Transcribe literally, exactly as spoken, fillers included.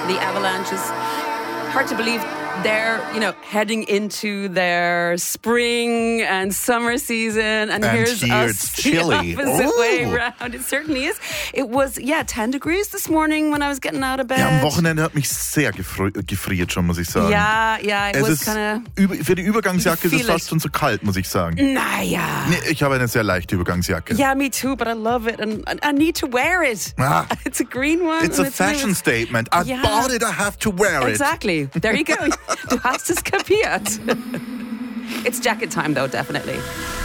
The Avalanches. Hard to believe they're, you know, heading into their spring and summer season, and, And here's here us it's chilly. the opposite Oh. way around. It certainly is. It was, yeah, ten degrees this morning when I was getting out of bed. Ja, am Wochenende hat mich sehr gefri- gefriert schon, muss ich sagen. Yeah, yeah, it Es was ist kind über, für die Übergangsjacke ist es feel fast it. schon zu kalt, muss ich sagen. of, naja. Nee, ich habe eine sehr leichte Übergangsjacke. Yeah, me too, but I love it, and I need to wear it. Ah. It's a green one. It's a and new. fashion statement. I Yeah. bought it, I have to wear it. Exactly. There you go. Du hast es kapiert. It's jacket time, though, definitely.